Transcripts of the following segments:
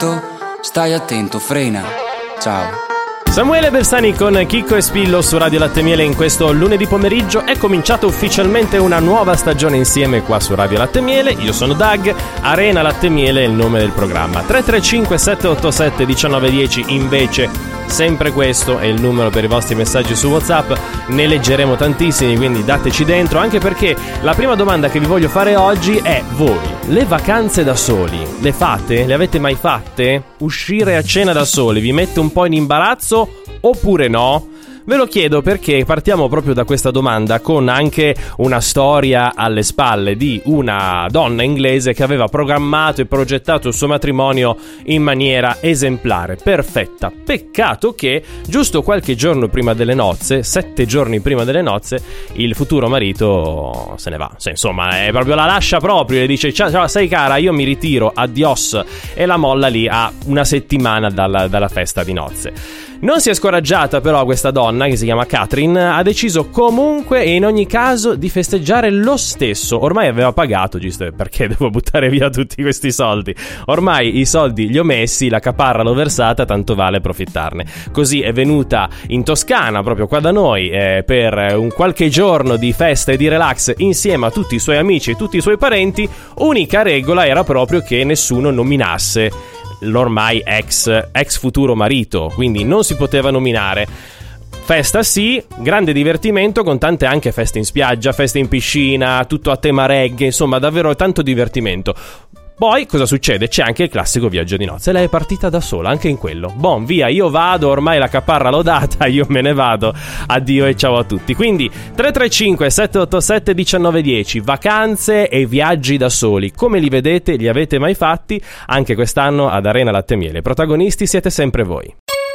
Stai attento, frena. Ciao. Samuele Bersani con Chicco e Spillo su Radio Latte Miele. In questo lunedì pomeriggio è cominciata ufficialmente una nuova stagione insieme qua su Radio Latte Miele. Io sono Doug, Arena Latte Miele è il nome del programma. 335 787 1910 invece, sempre questo è il numero per i vostri messaggi su WhatsApp. Ne leggeremo tantissimi, quindi dateci dentro, anche perché la prima domanda che vi voglio fare oggi è: voi le vacanze da soli le fate? Le avete mai fatte? Uscire a cena da soli vi mette un po' in imbarazzo oppure no? Ve lo chiedo perché partiamo proprio da questa domanda, con anche una storia alle spalle di una donna inglese che aveva programmato e progettato il suo matrimonio in maniera esemplare, perfetta. Peccato che giusto qualche giorno prima delle nozze, 7 giorni prima delle nozze, il futuro marito se ne va. Insomma, è proprio, la lascia proprio, le dice: ciao, sai cara, io mi ritiro, adios, e la molla lì a una settimana dalla festa di nozze. Non si è scoraggiata però questa donna, che si chiama Catherine, ha deciso comunque e in ogni caso di festeggiare lo stesso. Ormai aveva pagato, giusto, perché devo buttare via tutti questi soldi? Ormai i soldi li ho messi, la caparra l'ho versata, tanto vale approfittarne. Così è venuta in Toscana, proprio qua da noi, per un qualche giorno di festa e di relax insieme a tutti i suoi amici e tutti i suoi parenti. Unica regola era proprio che nessuno nominasse l'ormai ex futuro marito, quindi non si poteva nominare. Festa sì, grande divertimento, con tante anche feste in spiaggia, feste in piscina, tutto a tema reggae, insomma davvero tanto divertimento. Poi cosa succede? C'è anche il classico viaggio di nozze. Lei è partita da sola anche in quello. Bon, via, io vado, ormai la caparra l'ho data, io me ne vado, addio e ciao a tutti. Quindi 335 787 1910, vacanze e viaggi da soli, come li vedete? Li avete mai fatti? Anche quest'anno ad Arena Latte Miele. Protagonisti siete sempre voi.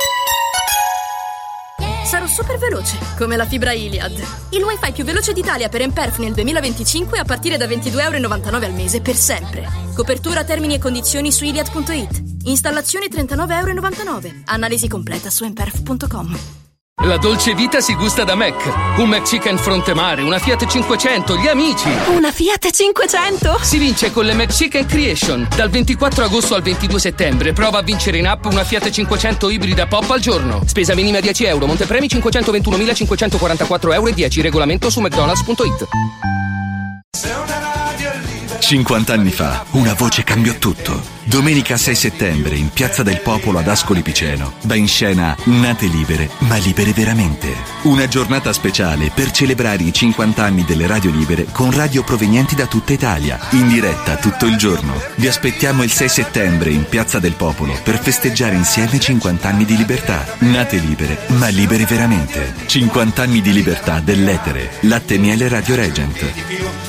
Sarò super veloce, come la fibra Iliad. Il wifi più veloce d'Italia per Emperf nel 2025 a partire da €22,99 al mese per sempre. Copertura, termini e condizioni su iliad.it. Installazione €39,99. Analisi completa su emperf.com. La dolce vita si gusta da Mac. Un McChicken Frontemare, una Fiat 500, gli amici. Una Fiat 500? Si vince con le McChicken Creation. Dal 24 agosto al 22 settembre prova a vincere in app una Fiat 500 ibrida pop al giorno. Spesa minima €10, montepremi €521.544,10. Regolamento su mcdonalds.it. 50 anni fa, una voce cambiò tutto. Domenica 6 settembre, in Piazza del Popolo ad Ascoli Piceno, va in scena Nate Libere, ma libere veramente. Una giornata speciale per celebrare i 50 anni delle radio libere con radio provenienti da tutta Italia, in diretta tutto il giorno. Vi aspettiamo il 6 settembre in Piazza del Popolo per festeggiare insieme 50 anni di libertà. Nate libere, ma libere veramente. 50 anni di libertà dell'etere. Latte Miele Radio Regent.